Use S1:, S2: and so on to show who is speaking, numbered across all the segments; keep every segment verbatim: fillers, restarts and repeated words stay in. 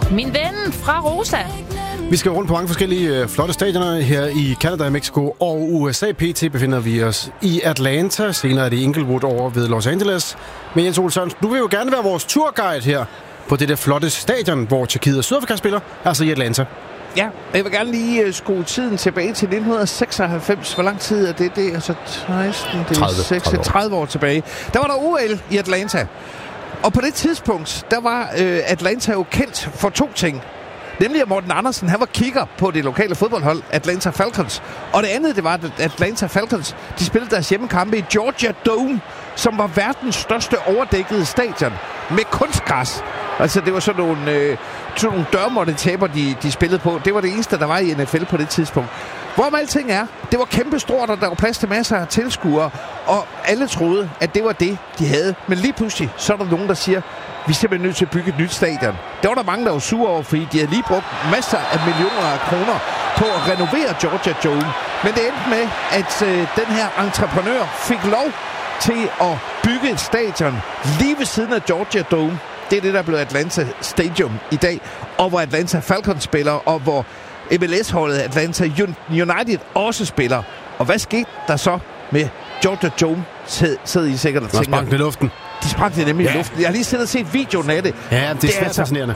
S1: Min ven fra Rosa.
S2: Vi skal rundt på mange forskellige øh, flotte stadioner her i Canada, Mexico og U S A. P T befinder vi os i Atlanta. Senere er det Inglewood over ved Los Angeles. Men Jens Ole Sørensen, du vil jo gerne være vores tourguide her på det der flotte stadion, hvor Tjekkiet og Sydafrika spiller, altså i Atlanta.
S3: Ja, jeg vil gerne lige uh, skrue tiden tilbage til nitten seksoghalvfems. Hvor lang tid er det? Det er altså seksten, det er tredive, tredive år tilbage. Der var der O L i Atlanta. Og på det tidspunkt, der var øh, Atlanta jo kendt for to ting. Nemlig at Morten Andersen, han var kigger på det lokale fodboldhold, Atlanta Falcons. Og det andet, det var, at Atlanta Falcons, de spillede deres hjemmekampe i Georgia Dome, som var verdens største overdækkede stadion med kunstgræs. Altså, det var sådan nogle, øh, sådan nogle dørmåtte taber, de, de spillede på. Det var det eneste, der var i N F L på det tidspunkt. Hvorom alting er, det var kæmpestort, og der var plads til masser af tilskuere, og alle troede, at det var det, de havde. Men lige pludselig, så er der nogen, der siger, vi er simpelthen nødt til at bygge et nyt stadion. Der var der mange, der var sure over, fordi de havde lige brugt masser af millioner af kroner på at renovere Georgia Dome. Men det endte med, at øh, den her entreprenør fik lov til at bygge et stadion lige ved siden af Georgia Dome. Det er det, der blev Atlanta Stadium i dag, og hvor Atlanta Falcons spiller, og hvor M L S-holdet Atlanta United også spiller. Og hvad skete der så med Georgia Dome? Sidder I sikkert og tænker...
S2: De sprang i luften.
S3: De sprang det nemlig ja. i luften. Jeg har lige siddet og set videoen af det.
S2: Ja, det er, det er svært fascinerende.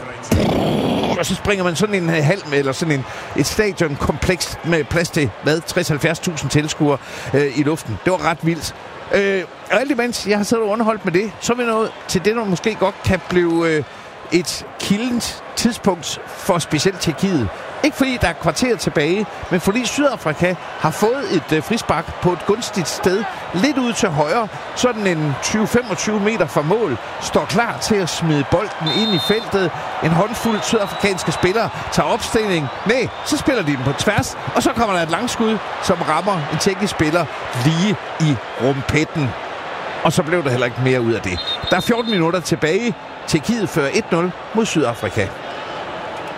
S3: Og så springer man sådan en halm, eller sådan en, et stadionkompleks med plads til, hvad, tres til halvfjerds tusind tilskuere øh, i luften. Det var ret vildt. Øh, og alt imens jeg har siddet og underholdt med det, så er vi nået til det, der måske godt kan blive øh, et kildent tidspunkt for specielt Tjekkiet. Ikke fordi der er kvarter tilbage, men fordi Sydafrika har fået et øh, frispark på et gunstigt sted, lidt ud til højre, sådan en tyve til femogtyve meter fra mål, står klar til at smide bolden ind i feltet. En håndfuld sydafrikanske spillere tager opstilling. Nej, så spiller de den på tværs, og så kommer der et langskud, som rammer en tjekkisk spiller lige i rumpetten. Og så blev der heller ikke mere ud af det. Der er fjorten minutter tilbage. Tjekkiet fører et nul mod Sydafrika.